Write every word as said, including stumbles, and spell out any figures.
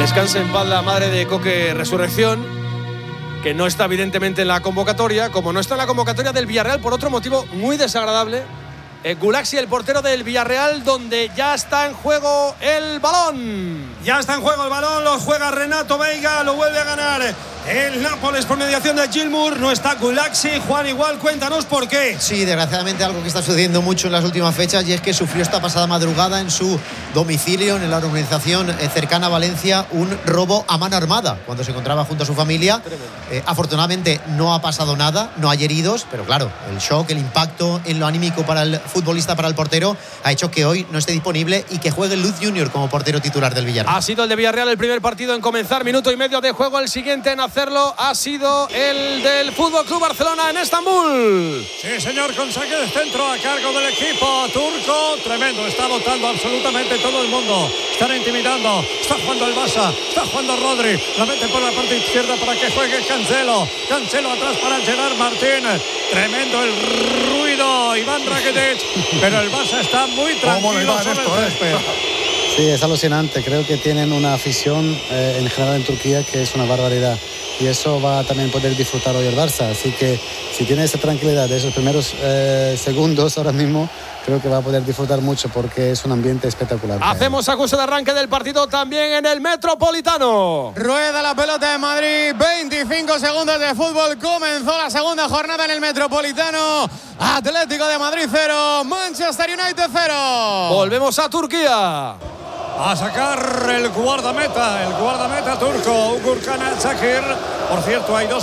descanse en paz la madre de Coque Resurrección, que no está evidentemente en la convocatoria, como no está en la convocatoria del Villarreal por otro motivo muy desagradable. Eh, Gulaxi, el portero del Villarreal, donde ya está en juego el balón. Ya está en juego el balón, lo juega Renato Veiga, lo vuelve a ganar el Nápoles por mediación de Gilmour. No está Gulaxi. Juan, igual, cuéntanos por qué. Sí, desgraciadamente algo que está sucediendo mucho en las últimas fechas, y es que sufrió esta pasada madrugada en su domicilio, en la urbanización cercana a Valencia, un robo a mano armada cuando se encontraba junto a su familia. Eh, afortunadamente no ha pasado nada, no hay heridos, pero claro, el shock, el impacto en lo anímico para el futbolista, para el portero, ha hecho que hoy no esté disponible y que juegue Luz Junior como portero titular del Villarreal. Ha sido el de Villarreal el primer partido en comenzar, minuto y medio de juego. El siguiente en hacerlo ha sido el del Fútbol Club Barcelona en Estambul. Sí, señor, con saque de centro a cargo del equipo turco. Tremendo, está votando absolutamente todo el mundo. Están intimidando, está jugando el Barça, está jugando Rodri. La mete por la parte izquierda para que juegue Cancelo. Cancelo atrás para Gerard Martín. Tremendo el ruido, Iván Rakitic. Pero el Barça está muy tranquilo sobre esto, el césped. Sí, es alucinante. Creo que tienen una afición eh, en general en Turquía que es una barbaridad. Y eso va a también poder disfrutar hoy el Barça. Así que si tiene esa tranquilidad de esos primeros eh, segundos ahora mismo, creo que va a poder disfrutar mucho porque es un ambiente espectacular. Hacemos acuso de arranque del partido también en el Metropolitano. Rueda la pelota de Madrid, veinticinco segundos de fútbol. Comenzó la segunda jornada en el Metropolitano. Atlético de Madrid cero, Manchester United cero. Volvemos a Turquía. A sacar el guardameta, el guardameta turco, Gürkan Çakır. Por cierto, hay dos